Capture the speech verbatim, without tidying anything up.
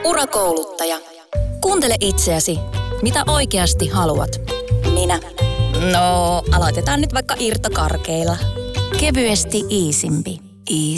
Urakouluttaja. Kuuntele itseäsi. Mitä oikeasti haluat? Minä. No, aloitetaan nyt vaikka irtokarkeilla. Kevyesti Iisimpi. Easy